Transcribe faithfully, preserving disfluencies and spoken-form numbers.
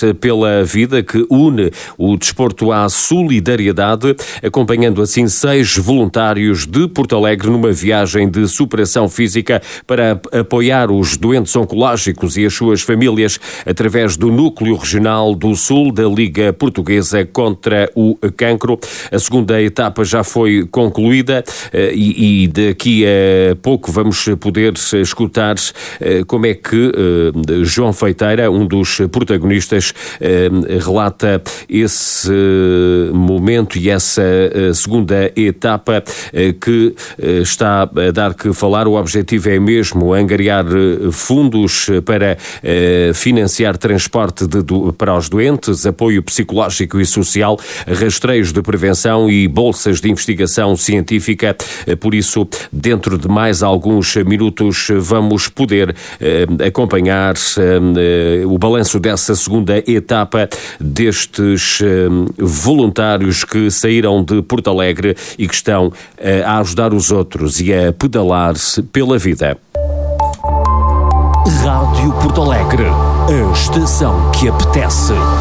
pela Vida, que une o desporto à solidariedade, acompanhando assim seis voluntários de Porto Alegre numa viagem de superação física para apoiar os doentes oncológicos e as suas famílias através do Núcleo Regional do Sul da Liga Portuguesa contra o Cancro. A segunda etapa já foi concluída e, e daqui a pouco vamos poder escutar como é que João Feiteira, um dos protagonistas, relata esse momento e essa segunda etapa que está a dar que falar. O objetivo é mesmo angariar fundos para financiar transporte de, para os doentes, apoio psicológico e social, rastreios de prevenção e bolsas de investigação científica. Por isso, dentro de mais alguns minutos, vamos poder acompanhar o balanço dessa segunda etapa destes voluntários que saíram de Porto Alegre e que estão a ajudar os outros e a pedalar pela vida. Rádio Porto Alegre, a estação que apetece.